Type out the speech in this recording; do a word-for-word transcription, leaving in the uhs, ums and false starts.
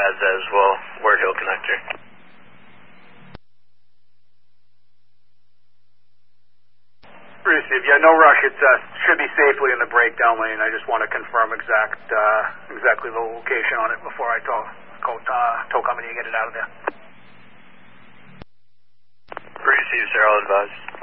as as well, Ward Hill connector. Receive. Yeah, no rush. It uh, should be safely in the breakdown lane. I just want to confirm exact, uh, exactly the location on it before I tow, call uh, tow company to get it out of there. Receive, sir. I'll advise.